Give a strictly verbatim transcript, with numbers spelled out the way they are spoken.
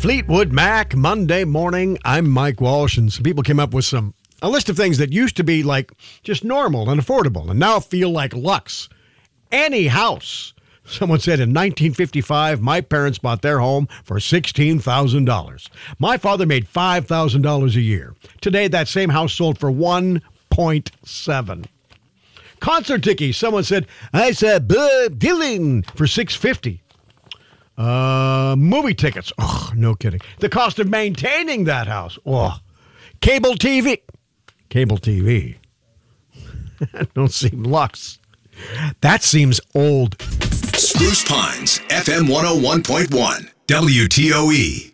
Fleetwood Mac, Monday morning. I'm Mike Walsh, and some people came up with some a list of things that used to be like just normal and affordable, and now feel like luxe. Any house. Someone said in nineteen fifty-five, my parents bought their home for sixteen thousand dollars. My father made five thousand dollars a year. Today, that same house sold for one point seven. Concert tickets. Someone said, I saw Bob Dylan for six hundred fifty dollars. Uh, movie tickets. Oh, no kidding. The cost of maintaining that house. Oh, cable T V. Cable T V. Don't seem luxe. That seems old. Spruce Pines, F M one oh one point one, W T O E.